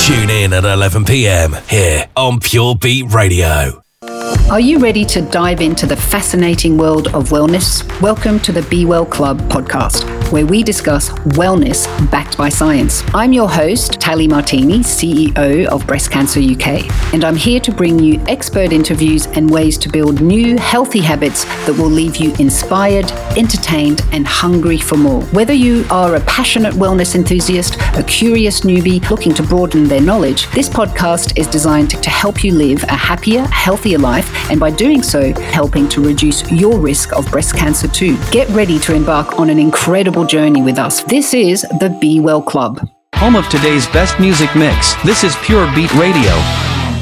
Tune in at 11 p.m. here on Pure Beat Radio. Are you ready to dive into the fascinating world of wellness? Welcome to the Be Well Club podcast, where we discuss wellness backed by science. I'm your host, Tali Martini, CEO of Breast Cancer UK, and I'm here to bring you expert interviews and ways to build new, healthy habits that will leave you inspired, entertained, and hungry for more. Whether you are a passionate wellness enthusiast, a curious newbie looking to broaden their knowledge, this podcast is designed to help you live a happier, healthier life, and by doing so, helping to reduce your risk of breast cancer too. Get ready to embark on an incredible journey with us. This is the Be Well Club. Home of today's best music mix. This is Pure Beat Radio.